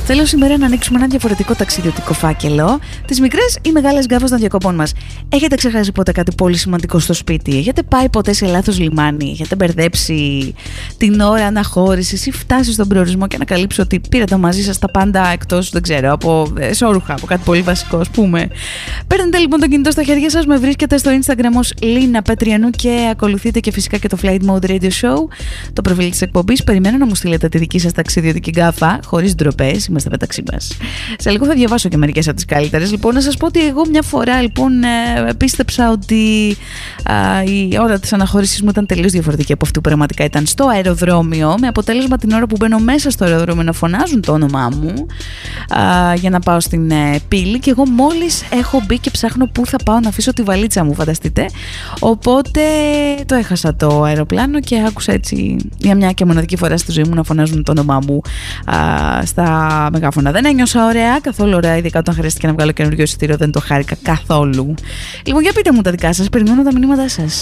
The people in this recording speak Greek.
Θέλω σήμερα να ανοίξουμε ένα διαφορετικό ταξιδιωτικό φάκελο. Τις μικρές ή μεγάλες γκάφες των διακοπών μας. Έχετε ξεχάσει ποτέ κάτι πολύ σημαντικό στο σπίτι? Έχετε πάει ποτέ σε λάθος λιμάνι? Έχετε μπερδέψει την ώρα αναχώρησης ή φτάσει στον προορισμό και ανακαλύψει ότι πήρατε μαζί σας τα πάντα εκτός, δεν ξέρω, από εσώρουχα, από κάτι πολύ βασικό, ας πούμε? Παίρνετε λοιπόν το κινητό στα χέρια σας, με βρίσκετε στο Instagram ως Λίνα Πετριανού και ακολουθείτε και φυσικά και το Flight Mode Radio Show, το προφίλ της εκπομπής. Περιμένω να μου στείλετε τη δική σας ταξιδιωτική γκάφα, χωρίς ντροπές, είμαστε μεταξύ μας. Σε λίγο θα διαβάσω και μερικές από τις καλύτερες. Λοιπόν, να σας πω ότι εγώ μια φορά λοιπόν πίστεψα ότι η ώρα της αναχώρησης μου ήταν τελείως διαφορετική από αυτή που πραγματικά ήταν στο αεροδρόμιο, με αποτέλεσμα την ώρα που μπαίνω μέσα στο αεροδρόμιο να φωνάζουν το όνομά μου για να πάω στην πύλη, και εγώ μόλις έχω μπει και ψάχνω πού θα πάω να αφήσω τη βαλίτσα μου, φανταστείτε. Οπότε το έχασα το αεροπλάνο και άκουσα έτσι για μια και μοναδική φορά στη ζωή μου να φωνάζουν το όνομά μου στα μεγάφωνα. Δεν ένιωσα ωραία, καθόλου ωραία, ειδικά όταν χρειάστηκε να βγάλω καινούριο εισιτήριο, δεν το χάρηκα καθόλου. Λοιπόν, για πείτε μου τα δικά σας, περιμένω τα μηνύματά σας.